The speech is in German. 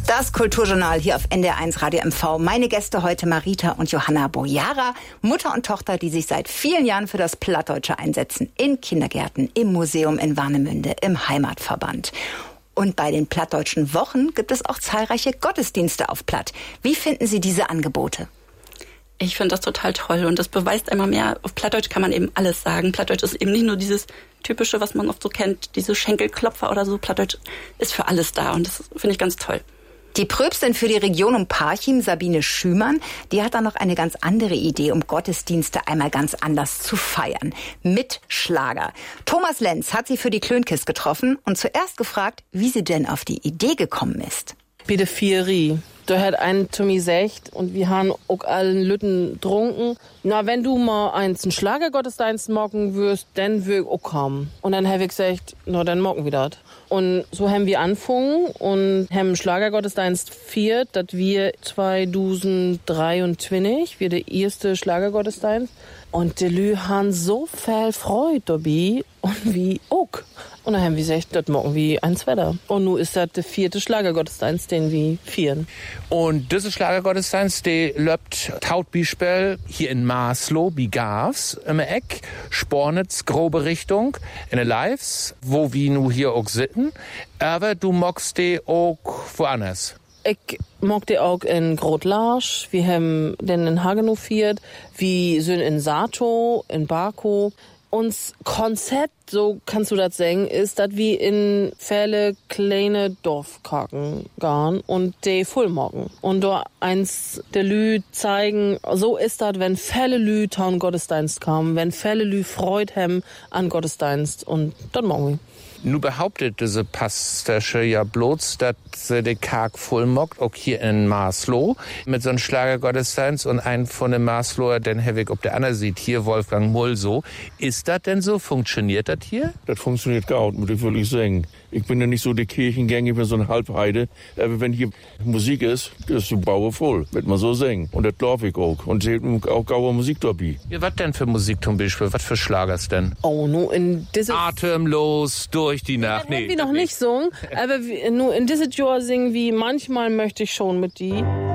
Das Kulturjournal hier auf NDR1 Radio MV. Meine Gäste heute Marita und Johanna Bojara, Mutter und Tochter, die sich seit vielen Jahren für das Plattdeutsche einsetzen. In Kindergärten, im Museum in Warnemünde, im Heimatverband. Und bei den Plattdeutschen Wochen gibt es auch zahlreiche Gottesdienste auf Platt. Wie finden Sie diese Angebote? Ich finde das total toll und das beweist einmal mehr, auf Plattdeutsch kann man eben alles sagen. Plattdeutsch ist eben nicht nur dieses Typische, was man oft so kennt, diese Schenkelklopfer oder so. Plattdeutsch ist für alles da und das finde ich ganz toll. Die Pröbstin für die Region um Parchim, Sabine Schümann, die hat da noch eine ganz andere Idee, um Gottesdienste einmal ganz anders zu feiern. Mit Schlager. Thomas Lenz hat sie für die Klönkist getroffen und zuerst gefragt, wie sie denn auf die Idee gekommen ist. Bei der Vierie. Da hat ein zu mir gesagt, und wir haben auch allen Lütten trunken, na, wenn du mal einen Schlagergottesdienst morgen wirst, dann will ich auch kommen. Und dann habe ich gesagt, na, dann morgen wieder. Und so haben wir angefangen und haben Schlagergottesdienst viert, dass wir 2023, wir der erste Schlagergottesdienst. Und die Lü haben so viel Freude dabei und wie auch. Und dann haben wir gesagt, das morgen wie eins Wetter. Und nun ist das der 4. Schlagergottesdienst, den wir vieren. Und dieser Schlagergottesdienst, der läuft taut Beispiel hier in Maslow, wie Gavs, im Eck, Spornitz, grobe Richtung, in den Lives, wo wir nu hier auch sitzen. Aber du magst die auch woanders. Ich mag die auch in Grotlarsch. Wir haben den in Hagenow viert. Wir sind in Sato, in Barko. Uns Konzept, so kannst du das sagen, ist, dass wir in viele kleine Dorfkaken gehen und die voll machen. Und da eins der Lü zeigen, so ist das, wenn viele Lü taun Gottesdienst kommen, wenn viele Lü Freude haben an Gottesdienst. Und das machen wir. Nu behauptet diese Pastasche ja bloß, dass sie die Karg voll mockt, auch hier in Maslow, mit so einem Schlagergottesdienst und ein von den Maslower, den Hevig ob der andere sieht, hier Wolfgang Mulso. Ist das denn so? Funktioniert das hier? Das funktioniert gut, muss ich wirklich sagen. Ich bin ja nicht so der Kirchengänger, ich bin so ein Halbheide. Aber wenn hier Musik ist die Baue voll, wird man so singen. Und das glaube ich auch. Und sie haben auch gaue Musik dabei. Ja, was denn für Musik zum Beispiel? Was für Schlagers denn? Oh, nur in diese... Atemlos durch die Nacht. Nee, wir noch nicht singen, aber nur in diesem Jahr singen wir Manchmal möchte ich schon mit die.